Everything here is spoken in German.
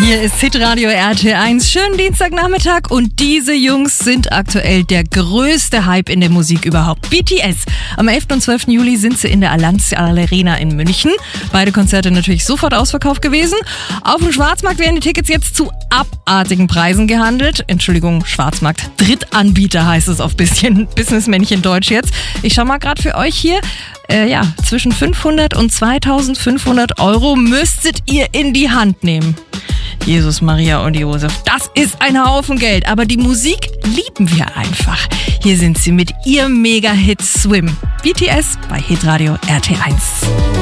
Hier ist Hitradio RT1. Schönen Dienstagnachmittag und diese Jungs sind aktuell der größte Hype in der Musik überhaupt. BTS. Am 11. und 12. Juli sind sie in der Allianz Arena in München. Beide Konzerte natürlich sofort ausverkauft gewesen. Auf dem Schwarzmarkt werden die Tickets jetzt zu abartigen Preisen gehandelt. Entschuldigung, Schwarzmarkt. Drittanbieter heißt es auf bisschen Businessmännchen Deutsch jetzt. Ich schau mal gerade für euch hier. Zwischen 500 und 2500 Euro müsstet ihr in die Hand nehmen. Jesus, Maria und Josef, das ist ein Haufen Geld, aber die Musik lieben wir einfach. Hier sind sie mit ihrem Mega-Hit Swim. BTS bei Hitradio RT1.